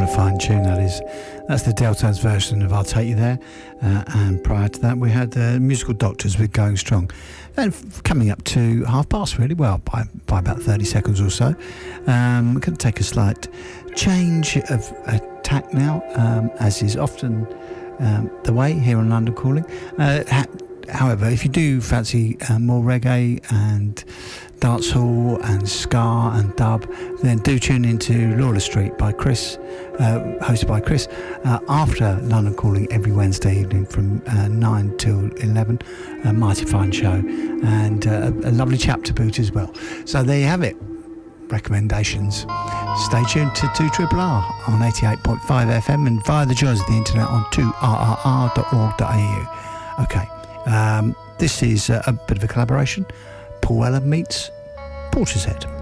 fine tune, that is. That's the Deltones version of I'll Take You There. And prior to that, we had the Musical Doctors with Going Strong. Then coming up to half past, really, well, by about 30 seconds or so. We're going to take a slight change of tack now, as is often the way here on London Calling. However, if you do fancy more reggae and dancehall and ska and dub, then do tune into Lawler Street by Chris, hosted by Chris, after London Calling every Wednesday evening from 9 till 11. A mighty fine show and a lovely chap to boot as well. So there you have it. Recommendations. Stay tuned to 2RRR on 88.5 FM and via the joys of the internet on 2rrr.org.au. Okay. This is a bit of a collaboration. Paul Weller meets Portishead.